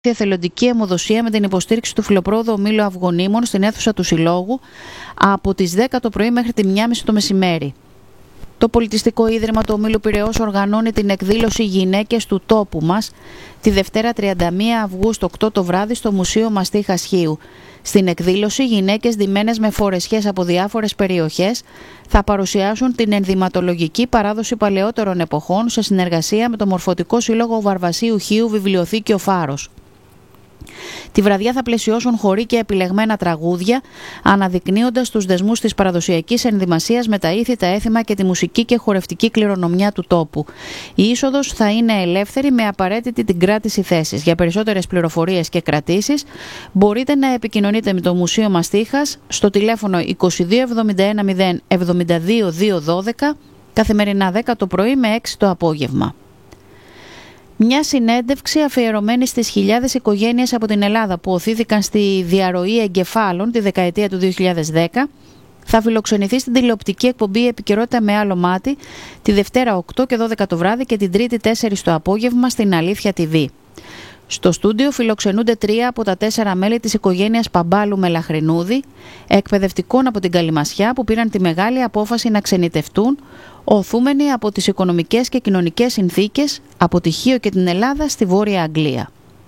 εθελοντική αιμοδοσία με την υποστήριξη του Φιλοπρόοδου Ομίλου Αυγονίμων στην αίθουσα του Συλλόγου από τις 10 το πρωί μέχρι τη 1.30 το μεσημέρι. Το Πολιτιστικό Ίδρυμα του Ομίλου Πειραιώς οργανώνει την εκδήλωση «Γυναίκες του τόπου μας» τη Δευτέρα 31 Αυγούστου 8 το βράδυ στο Μουσείο Μαστίχα Χίου. Στην εκδήλωση, γυναίκες ντυμένες με φορεσιές από διάφορες περιοχές θα παρουσιάσουν την ενδυματολογική παράδοση παλαιότερων εποχών σε συνεργασία με το Μορφωτικό Σύλλογο Βαρβασίου Χίου Βιβλιοθήκη Ο Φάρος. Τη βραδιά θα πλαισιώσουν χοροί και επιλεγμένα τραγούδια, αναδεικνύοντας τους δεσμούς της παραδοσιακής ενδυμασίας με τα ήθη, τα έθιμα και τη μουσική και χορευτική κληρονομιά του τόπου. Η είσοδος θα είναι ελεύθερη με απαραίτητη την κράτηση θέσης. Για περισσότερες πληροφορίες και κρατήσεις μπορείτε να επικοινωνείτε με το Μουσείο Μαστίχας στο τηλέφωνο 2271 0 72 212, καθημερινά 10 το πρωί με 6 το απόγευμα. Μια συνέντευξη αφιερωμένη στις χιλιάδες οικογένειες από την Ελλάδα που οθήθηκαν στη διαρροή εγκεφάλων τη δεκαετία του 2010 θα φιλοξενηθεί στην τηλεοπτική εκπομπή «Επικαιρότητα με άλλο μάτι» τη Δευτέρα 8 και 12 το βράδυ και την Τρίτη 4 το απόγευμα στην Αλήθεια TV. Στο στούντιο φιλοξενούνται 3 από τα 4 μέλη της οικογένειας Παμπάλου Μελαχρινούδη, εκπαιδευτικών από την Καλυμασιά που πήραν τη μεγάλη απόφαση να ξενιτευτούν, οθούμενοι από τις οικονομικές και κοινωνικές συνθήκες από τη Χίο και την Ελλάδα στη Βόρεια Αγγλία.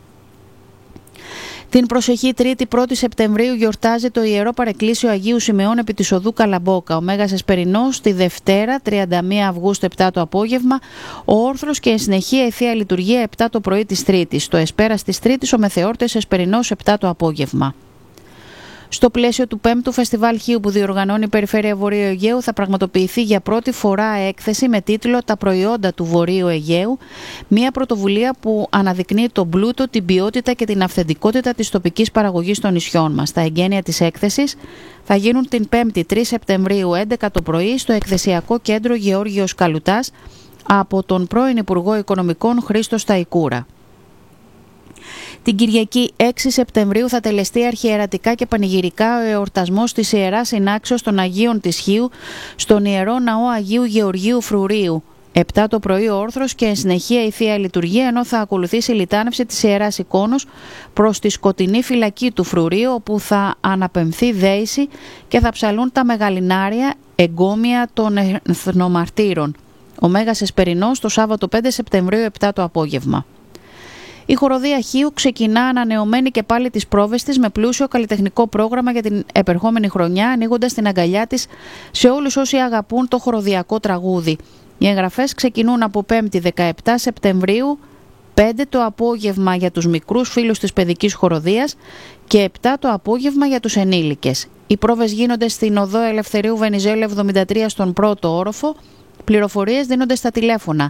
Την προσεχή Τρίτη 1η Σεπτεμβρίου γιορτάζει το Ιερό Παρεκκλήσιο Αγίου Σιμεών επί της οδού Καλαμπόκα. Ο Μέγας Εσπερινός τη Δευτέρα 31 Αυγούστου 7 το απόγευμα, ο όρθρος και εν συνεχεία η Θεία Λειτουργία 7 το πρωί της Τρίτης. Το Εσπέρας της Τρίτης ο Μεθεόρτης Εσπερινός 7 το απόγευμα. Στο πλαίσιο του 5ου Φεστιβάλ Χίου που διοργανώνει η Περιφέρεια Βορείου Αιγαίου θα πραγματοποιηθεί για πρώτη φορά έκθεση με τίτλο «Τα προϊόντα του Βορείου Αιγαίου», μια πρωτοβουλία που αναδεικνύει τον πλούτο, την ποιότητα και την αυθεντικότητα της τοπικής παραγωγής των νησιών μας. Τα εγγένεια της έκθεσης θα γίνουν την 5η 3 Σεπτεμβρίου 11 το πρωί στο Εκθεσιακό Κέντρο Γεώργιος Καλουτάς από τον πρώην Υπουργό Οικονομικών Χρήστο Σταϊκούρα. Την Κυριακή 6 Σεπτεμβρίου θα τελεστεί αρχιερατικά και πανηγυρικά ο εορτασμός της Ιεράς Συνάξεως των Αγίων της Χίου στον Ιερό Ναό Αγίου Γεωργίου Φρουρίου. 7 το πρωί ο όρθρος και εν συνεχεία η Θεία Λειτουργία, ενώ θα ακολουθήσει η λιτάνευση της Ιεράς Εικόνος προς τη σκοτεινή φυλακή του Φρουρίου, όπου θα αναπεμφθεί δέηση και θα ψαλούν τα μεγαλινάρια εγκόμια των εθνομαρτύρων. Ο Μέγας Εσπερινός το Σάββατο 5 Σεπτεμβρίου 7 το απόγευμα. Η χοροδία Χίου ξεκινά ανανεωμένη και πάλι τις πρόβες της με πλούσιο καλλιτεχνικό πρόγραμμα για την επερχόμενη χρονιά, ανοίγοντας την αγκαλιά της σε όλους όσοι αγαπούν το χοροδιακό τραγούδι. Οι εγγραφές ξεκινούν από 5η 17 Σεπτεμβρίου, 5 το απόγευμα για τους μικρούς φίλους της παιδικής χοροδίας και 7 το απόγευμα για τους ενήλικες. Οι πρόβες γίνονται στην οδό Ελευθερίου Βενιζέλου 73 στον πρώτο όροφο. Πληροφορίες δίνονται στα τηλέφωνα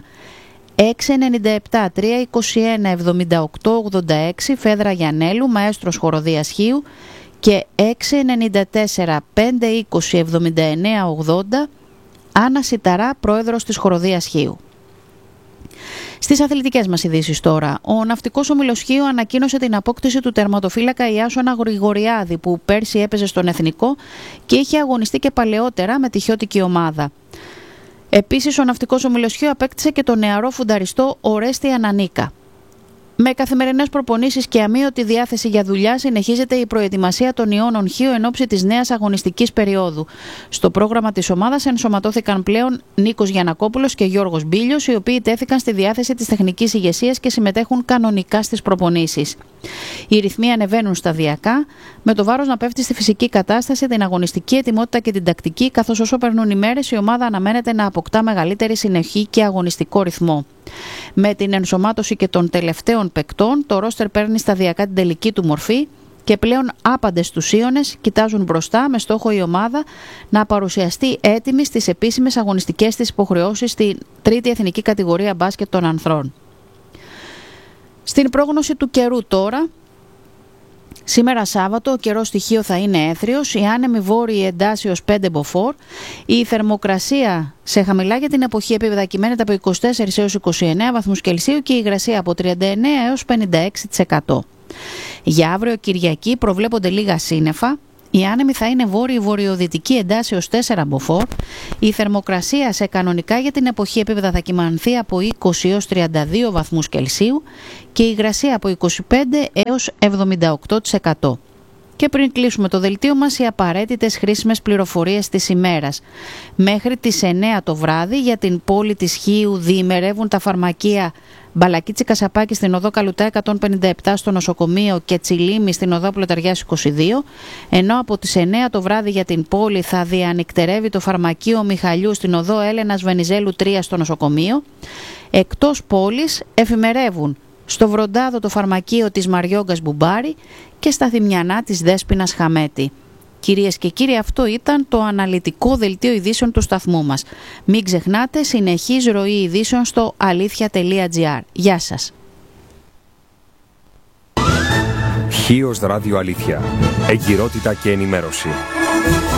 697 321 7886 Φέδρα Γιαννέλου, Μαέστρος Χοροδίας Χίου, και 694 520 7980 Άννα Σιταρά, Πρόεδρος της Χοροδίας Χίου. Στις αθλητικές μας ειδήσεις τώρα, ο Ναυτικός Όμιλος Χίου ανακοίνωσε την απόκτηση του τερματοφύλακα Ιάσονα Γρηγοριάδη, που πέρσι έπαιζε στον Εθνικό και είχε αγωνιστεί και παλαιότερα με τη χιώτικη ομάδα. Επίσης, ο Ναυτικός Όμιλος Χίου απέκτησε και τον νεαρό φουνταριστό Ορέστη Ανανίκα. Με καθημερινές προπονήσεις και αμείωτη διάθεση για δουλειά συνεχίζεται η προετοιμασία των Ιώνων Χίου εν ώψη της νέας αγωνιστικής περίοδου. Στο πρόγραμμα της ομάδας ενσωματώθηκαν πλέον Νίκος Γιαννακόπουλος και Γιώργος Μπίλιος, οι οποίοι τέθηκαν στη διάθεση της τεχνικής ηγεσίας και συμμετέχουν κανονικά στις προπονήσεις. Οι ρυθμοί ανεβαίνουν σταδιακά, με το βάρος να πέφτει στη φυσική κατάσταση, την αγωνιστική ετοιμότητα και την τακτική, καθώς όσο περνούν οι μέρες η ομάδα αναμένεται να αποκτά μεγαλύτερη συνοχή και αγωνιστικό ρυθμό. Με την ενσωμάτωση και των τελευταίων παικτών, το ρόστερ παίρνει σταδιακά την τελική του μορφή και πλέον άπαντες τους Ίωνες κοιτάζουν μπροστά με στόχο η ομάδα να παρουσιαστεί έτοιμη στις επίσημες αγωνιστικές της υποχρεώσεις στη τρίτη εθνική κατηγορία μπάσκετ των ανδρών. Στην πρόγνωση του καιρού τώρα, σήμερα Σάββατο ο καιρός στοιχείο θα είναι έθριος, οι άνεμοι βόρειοι εντάσσεως 5 μποφόρ, η θερμοκρασία σε χαμηλά για την εποχή επίπεδα κυμαίνεται από 24 έως 29 βαθμούς Κελσίου και η υγρασία από 39 έως 56%. Για αύριο Κυριακή προβλέπονται λίγα σύννεφα, Η άνεμη θα είναι βόρειο-βορειοδυτική εντάσσεως 4 μποφόρ. Η θερμοκρασία σε κανονικά για την εποχή επίπεδα θα κυμανθεί από 20 έως 32 βαθμούς Κελσίου και η υγρασία από 25 έως 78%. Και πριν κλείσουμε το δελτίο μας, οι απαραίτητες χρήσιμες πληροφορίες της ημέρας. Μέχρι τις 9 το βράδυ για την πόλη της Χίου διημερεύουν τα φαρμακεία Μπαλακίτσι Κασαπάκη στην οδό Καλουτά 157 στο νοσοκομείο και Τσιλίμη στην οδό Πλωταριάς 22, ενώ από τις 9 το βράδυ για την πόλη θα διανυκτερεύει το φαρμακείο Μιχαλιού στην οδό Έλενας Βενιζέλου 3 στο νοσοκομείο. Εκτός πόλης εφημερεύουν στο Βροντάδο το φαρμακείο της Μαριόγκας Μπουμπάρη και στα Θυμιανά της Δέσποινας Χαμέτη. Κυρίες και κύριοι, αυτό ήταν το αναλυτικό δελτίο ειδήσεων του σταθμού μας. Μην ξεχνάτε, συνεχής ροή ειδήσεων στο αλήθεια.gr. Γεια σας. Χίος Ράδιο Αλήθεια. Εγκυρότητα και ενημέρωση.